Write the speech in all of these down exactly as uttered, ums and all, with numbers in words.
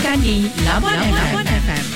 dengarkan di Labuan F M.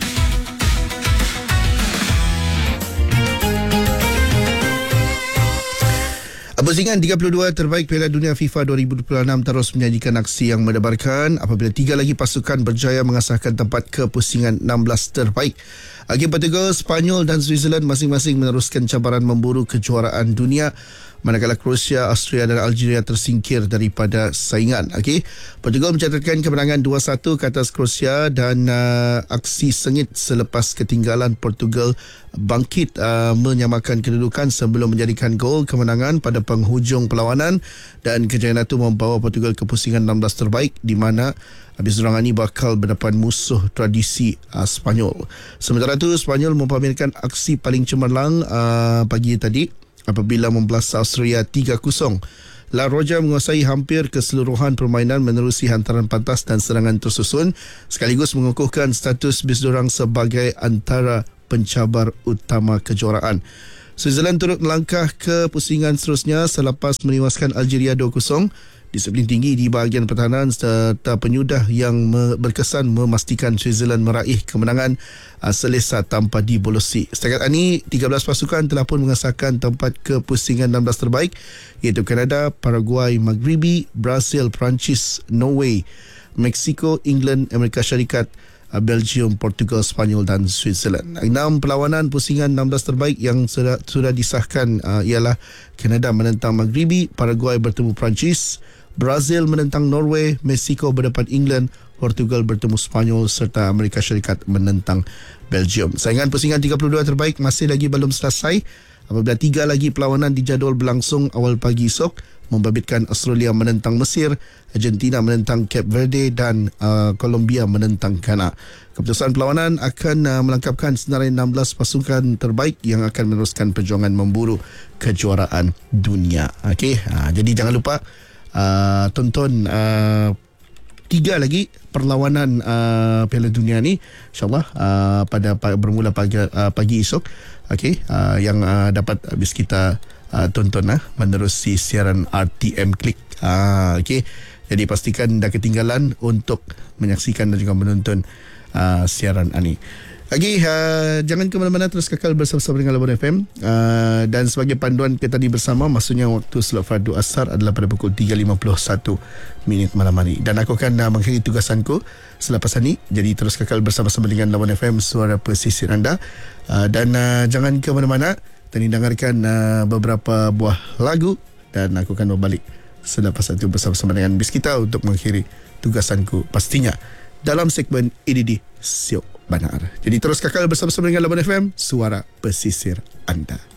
Pusingan tiga puluh dua terbaik Piala Dunia FIFA dua ribu dua puluh enam terus menyajikan aksi yang mendebarkan apabila tiga lagi pasukan berjaya mengasahkan tempat ke pusingan enam belas terbaik. Bagi Portugal, Spanyol dan Switzerland masing-masing meneruskan cabaran memburu kejuaraan dunia, manakala Croatia, Austria dan Algeria tersingkir daripada saingan. Okey, Portugal mencatatkan kemenangan dua satu ke atas Croasia dan uh, aksi sengit selepas ketinggalan Portugal bangkit uh, menyamakan kedudukan sebelum menjadikan gol kemenangan pada penghujung perlawanan, dan kejayaan itu membawa Portugal ke pusingan enam belas terbaik di mana habis serangan ini bakal berdepan musuh tradisi uh, Spanyol. Sementara itu, Spanyol mempamerkan aksi paling cemerlang uh, pagi tadi apabila membelas Austria tiga kosong. La Roja menguasai hampir keseluruhan permainan menerusi hantaran pantas dan serangan tersusun, sekaligus mengukuhkan status bis dorang sebagai antara pencabar utama kejuaraan. Switzerland turut melangkah ke pusingan seterusnya selepas menewaskan Algeria dua kosong. Disiplin tinggi di bahagian pertahanan serta penyudah yang me- berkesan memastikan Switzerland meraih kemenangan uh, selesa tanpa dibolosi. Setakat ini, tiga belas pasukan telah pun mengesahkan tempat ke pusingan enam belas terbaik, iaitu Kanada, Paraguay, Maghribi, Brazil, Perancis, Norway, Mexico, England, Amerika Syarikat, uh, Belgium, Portugal, Spanyol dan Switzerland. Enam perlawanan pusingan enam belas terbaik yang sudah, sudah disahkan uh, ialah Kanada menentang Maghribi, Paraguay bertemu Perancis, Brazil menentang Norway, Mexico berdepan England, Portugal bertemu Spanyol serta Amerika Syarikat menentang Belgium. Saingan pusingan tiga puluh dua terbaik masih lagi belum selesai apabila tiga lagi perlawanan dijadual berlangsung awal pagi esok, membabitkan Australia menentang Mesir, Argentina menentang Cape Verde dan uh, Colombia menentang Ghana. Keputusan perlawanan akan uh, melengkapkan senarai enam belas pasukan terbaik yang akan meneruskan perjuangan memburu kejuaraan dunia. Okey, uh, jadi jangan lupa Uh, tonton uh, tiga lagi perlawanan uh, Piala Dunia ni, insyaAllah uh, pada, pada bermula pagi, uh, pagi esok. Okay, uh, yang uh, dapat habis kita uh, tonton uh, menerusi siaran R T M Klik. uh, okay. Jadi pastikan dah ketinggalan untuk menyaksikan dan juga menonton uh, siaran ini. Lagi, uh, jangan ke mana-mana, terus kekal bersama-sama dengan Labuan F M. Uh, dan sebagai panduan kita tadi bersama, maksudnya waktu solat fardu asar adalah pada pukul tiga lima puluh satu minit malam hari. Dan aku akan uh, mengakhiri tugasanku selepas ini. Jadi terus kekal bersama-sama dengan Labuan F M, suara pesisir anda. Uh, dan uh, jangan ke mana-mana, tadi dengarkan uh, beberapa buah lagu dan aku akan berbalik selepas itu bersama-sama dengan bis kita untuk mengakhiri tugasanku pastinya dalam segmen I D D Siok Banar. Jadi terus kekal bersama-sama dengan Labuan F M, suara pesisir anda.